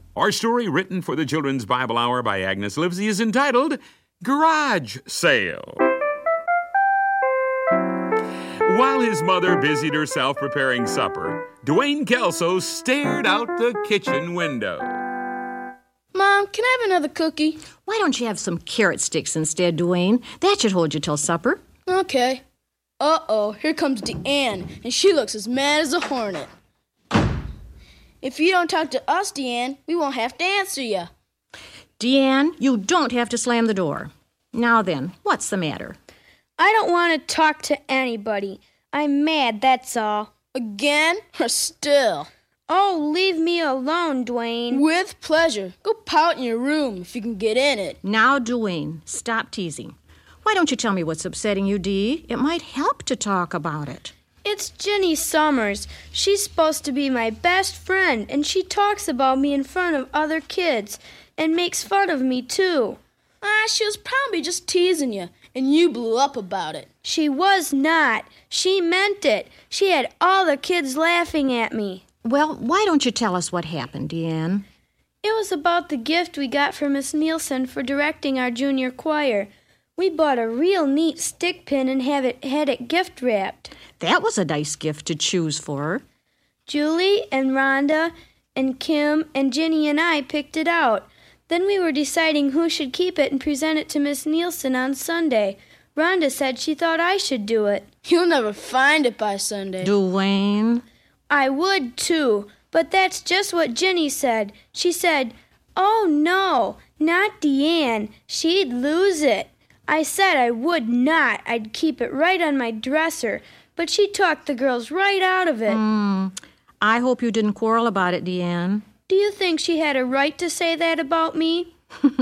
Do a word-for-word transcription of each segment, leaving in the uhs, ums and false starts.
Our story, written for the Children's Bible Hour by Agnes Livesey, is entitled Garage Sale. While his mother busied herself preparing supper, Dwayne Kelso stared out the kitchen window. Mom, can I have another cookie? Why don't you have some carrot sticks instead, Dwayne? That should hold you till supper. Okay. Uh-oh, here comes Deanne, and she looks as mad as a hornet. If you don't talk to us, Deanne, we won't have to answer you. Deanne, you don't have to slam the door. Now then, what's the matter? I don't want to talk to anybody. I'm mad, that's all. Again or still? Oh, leave me alone, Dwayne. With pleasure. Go pout in your room if you can get in it. Now, Dwayne, stop teasing. Why don't you tell me what's upsetting you, Dee? It might help to talk about it. It's Ginny Summers. She's supposed to be my best friend, and she talks about me in front of other kids and makes fun of me, too. Ah, she was probably just teasing you, and you blew up about it. She was not. She meant it. She had all the kids laughing at me. Well, why don't you tell us what happened, Deanne? It was about the gift we got from Miss Nielsen for directing our junior choir. We bought a real neat stick pin and have it, had it gift wrapped. That was a nice gift to choose for her. Julie and Rhonda and Kim and Ginny and I picked it out. Then we were deciding who should keep it and present it to Miss Nielsen on Sunday. Rhonda said she thought I should do it. You'll never find it by Sunday. Dwayne? I would, too, but that's just what Ginny said. She said, "Oh, no, not Deanne. She'd lose it." I said I would not. I'd keep it right on my dresser, but she talked the girls right out of it. Mm, I hope you didn't quarrel about it, Deanne. Do you think she had a right to say that about me?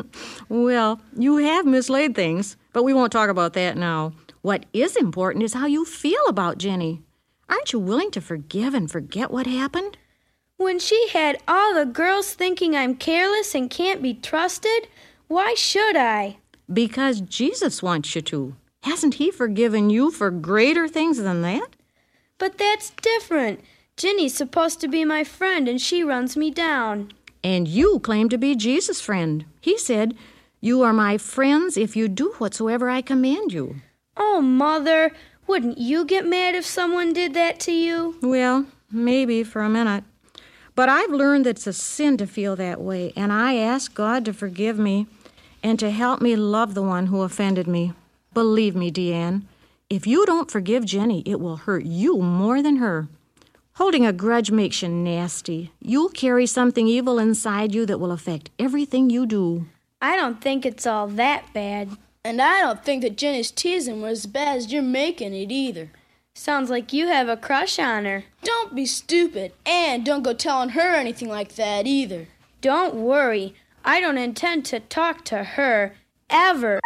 Well, you have mislaid things, but we won't talk about that now. What is important is how you feel about Jenny. Aren't you willing to forgive and forget what happened? When she had all the girls thinking I'm careless and can't be trusted, why should I? Because Jesus wants you to. Hasn't he forgiven you for greater things than that? But that's different. Ginny's supposed to be my friend, and she runs me down. And you claim to be Jesus' friend. He said, "You are my friends if you do whatsoever I command you." Oh, Mother, wouldn't you get mad if someone did that to you? Well, maybe for a minute. But I've learned that it's a sin to feel that way, and I ask God to forgive me and to help me love the one who offended me. Believe me, Deanne, if you don't forgive Jenny, it will hurt you more than her. Holding a grudge makes you nasty. You'll carry something evil inside you that will affect everything you do. I don't think it's all that bad. And I don't think that Jenny's teasing was as bad as you're making it either. Sounds like you have a crush on her. Don't be stupid, and don't go telling her anything like that either. Don't worry. I don't intend to talk to her, ever.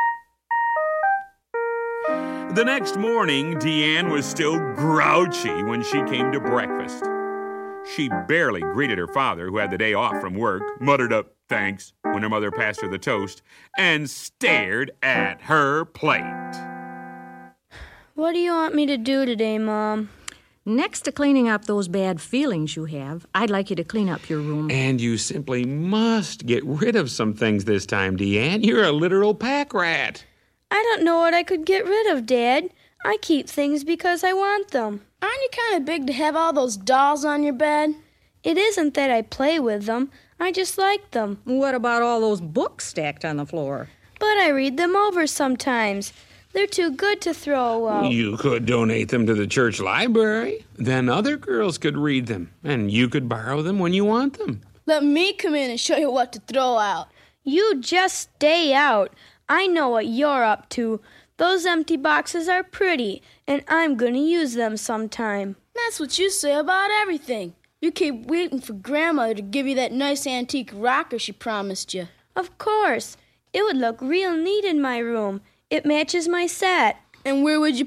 The next morning, Deanne was still grouchy when she came to breakfast. She barely greeted her father, who had the day off from work, muttered up thanks when her mother passed her the toast, and stared at her plate. What do you want me to do today, Mom? Next to cleaning up those bad feelings you have, I'd like you to clean up your room. And you simply must get rid of some things this time, Deanne. You're a literal pack rat. I don't know what I could get rid of, Dad. I keep things because I want them. Aren't you kind of big to have all those dolls on your bed? It isn't that I play with them. I just like them. What about all those books stacked on the floor? But I read them over sometimes. They're too good to throw out. You could donate them to the church library. Then other girls could read them, and you could borrow them when you want them. Let me come in and show you what to throw out. You just stay out. I know what you're up to. Those empty boxes are pretty, and I'm going to use them sometime. That's what you say about everything. You keep waiting for Grandmother to give you that nice antique rocker she promised you. Of course. It would look real neat in my room. It matches my set. And where would you